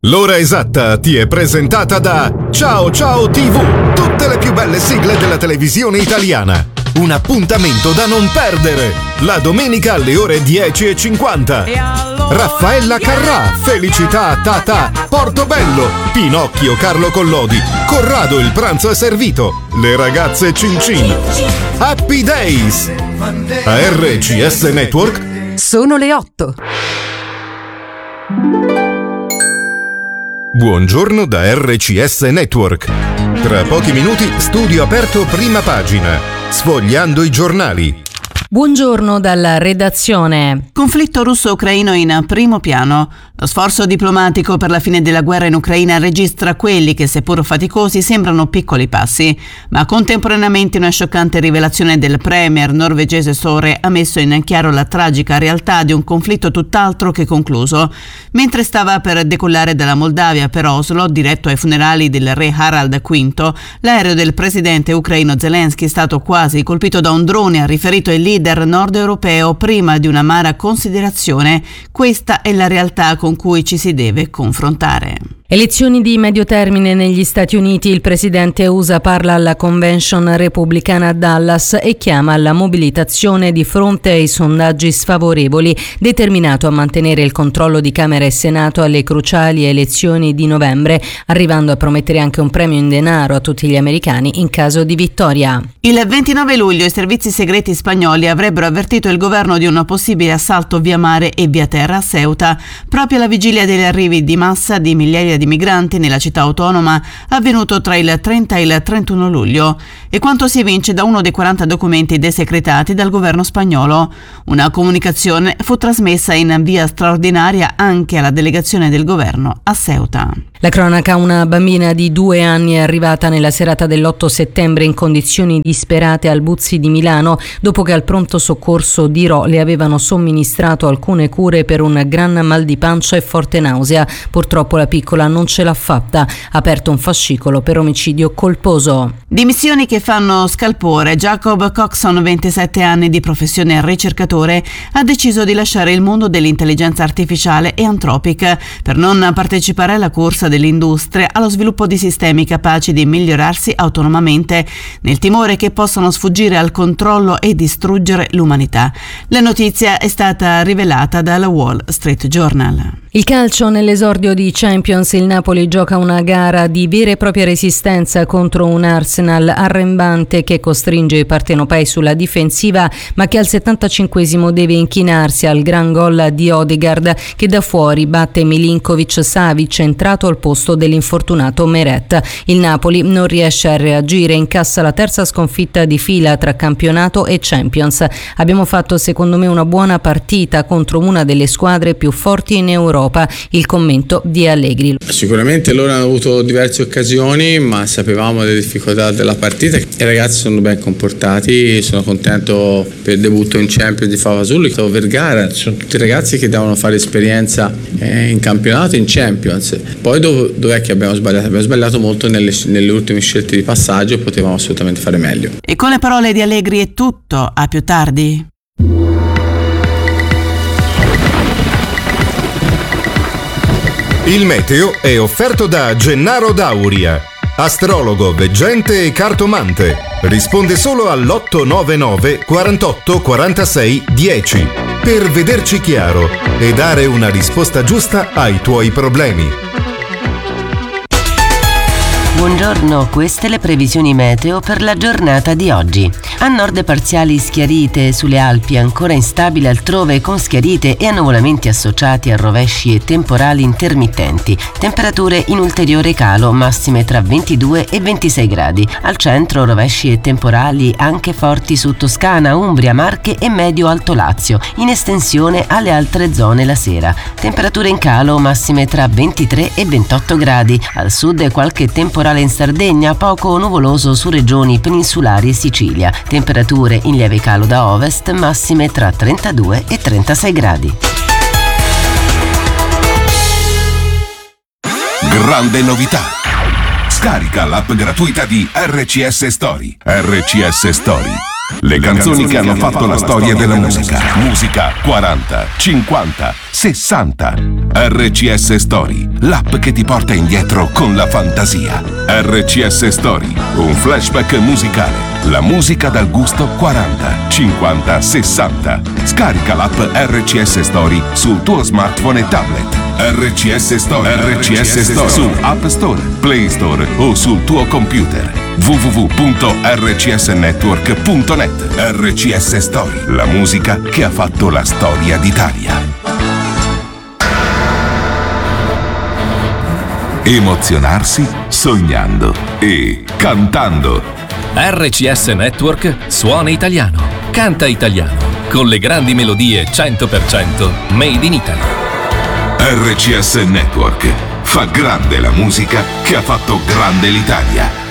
L'ora esatta ti è presentata da Ciao Ciao TV, tutte le più belle sigle della televisione italiana. Un appuntamento da non perdere, la domenica alle ore 10:50. Raffaella Carrà, Felicità Tata, Portobello, Pinocchio Carlo Collodi, Corrado il pranzo è servito, le ragazze Cin Cin. Happy Days. A RCS Network sono le 8. Buongiorno da RCS Network. Tra pochi minuti studio aperto prima pagina, sfogliando i giornali. Buongiorno dalla redazione. Conflitto russo-ucraino in primo piano. Lo sforzo diplomatico per la fine della guerra in Ucraina registra quelli che, seppur faticosi, sembrano piccoli passi, ma contemporaneamente una scioccante rivelazione del premier norvegese Støre ha messo in chiaro la tragica realtà di un conflitto tutt'altro che concluso. Mentre stava per decollare dalla Moldavia per Oslo, diretto ai funerali del re Harald V, l'aereo del presidente ucraino Zelensky è stato quasi colpito da un drone, ha riferito il leader nord europeo prima di un'amara considerazione. Questa è la realtà con cui ci si deve confrontare. Elezioni di medio termine negli Stati Uniti. Il presidente USA parla alla convention repubblicana a Dallas e chiama alla mobilitazione di fronte ai sondaggi sfavorevoli, determinato a mantenere il controllo di Camera e Senato alle cruciali elezioni di novembre, arrivando a promettere anche un premio in denaro a tutti gli americani in caso di vittoria. Il 29 luglio i servizi segreti spagnoli avrebbero avvertito il governo di un possibile assalto via mare e via terra a Ceuta, proprio alla vigilia degli arrivi di massa di migliaia di migranti nella città autonoma, avvenuto tra il 30 e il 31 luglio. E quanto si evince da uno dei 40 documenti desecretati dal governo spagnolo. Una comunicazione fu trasmessa in via straordinaria anche alla delegazione del governo a Ceuta. La cronaca: una bambina di 2 anni è arrivata nella serata dell'8 settembre in condizioni disperate al Buzzi di Milano, dopo che al pronto soccorso di Rho le avevano somministrato alcune cure per un gran mal di pancia e forte nausea. Purtroppo la piccola non ce l'ha fatta, ha aperto un fascicolo per omicidio colposo. Dimissioni che fanno scalpore. Jacob Coxon, 27 anni, di professione ricercatore, ha deciso di lasciare il mondo dell'intelligenza artificiale e Anthropic per non partecipare alla corsa dell'industria allo sviluppo di sistemi capaci di migliorarsi autonomamente, nel timore che possano sfuggire al controllo e distruggere l'umanità. La notizia è stata rivelata dalla Wall Street Journal. Il calcio: nell'esordio di Champions il Napoli gioca una gara di vera e propria resistenza contro un Arsenal arrembante che costringe i partenopei sulla difensiva, ma che al 75esimo deve inchinarsi al gran gol di Odegaard, che da fuori batte Milinkovic-Savic, entrato al posto dell'infortunato Meret. Il Napoli non riesce a reagire, incassa la terza sconfitta di fila tra campionato e Champions. Abbiamo fatto, secondo me, una buona partita contro una delle squadre più forti in Europa. Il commento di Allegri. Sicuramente loro hanno avuto diverse occasioni, ma sapevamo delle difficoltà della partita. I ragazzi sono ben comportati, sono contento per il debutto in Champions di Favasulu. Vergara, sono tutti ragazzi che devono fare esperienza in campionato, in Champions. Poi dov'è che abbiamo sbagliato? Abbiamo sbagliato molto nelle ultime scelte di passaggio e potevamo assolutamente fare meglio. E con le parole di Allegri è tutto, a più tardi. Il meteo è offerto da Gennaro Dauria, astrologo, veggente e cartomante. Risponde solo all'899 48 46 10 per vederci chiaro e dare una risposta giusta ai tuoi problemi. Buongiorno, queste le previsioni meteo per la giornata di oggi. A nord parziali schiarite sulle Alpi, ancora instabile altrove con schiarite e annuvolamenti associati a rovesci e temporali intermittenti. Temperature in ulteriore calo, massime tra 22 e 26 gradi. Al centro rovesci e temporali anche forti su Toscana, Umbria, Marche e Medio-Alto Lazio, in estensione alle altre zone la sera. Temperature in calo, massime tra 23 e 28 gradi. Al sud qualche temporale in Sardegna, poco nuvoloso su regioni peninsulari e Sicilia. Temperature in lieve calo da ovest, massime tra 32 e 36 gradi. Grande novità! Scarica l'app gratuita di RCS Story. RCS Story. Le canzoni che hanno fatto la storia della musica. Musica 40, 50, 60. RCS Story. l'app che ti porta indietro con la fantasia. RCS Story, un flashback musicale. La musica dal gusto 40, 50, 60. Scarica l'app RCS Story sul tuo smartphone e tablet. RCS Story, RCS Story su App Store, Play Store o sul tuo computer. www.rcsnetwork.net. RCS Story, la musica che ha fatto la storia d'Italia. Emozionarsi sognando e cantando. RCS Network suona italiano, canta italiano, con le grandi melodie 100% made in Italy. RCS Network fa grande la musica che ha fatto grande l'Italia.